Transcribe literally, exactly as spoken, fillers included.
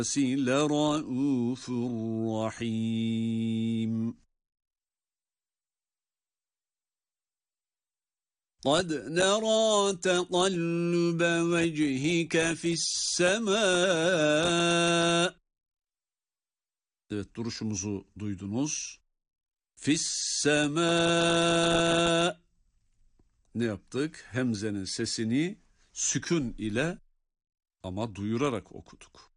لَرَءُوفٌ رَحِيمٌ قَدْ نَرَى تَقَلُّبَ وَجْهِكَ فِي السَّمَاءِ. Evet, duruşumuzu duydunuz. Fis-semâ. Ne yaptık? Hemzenin sesini sükun ile ama duyurarak okuduk.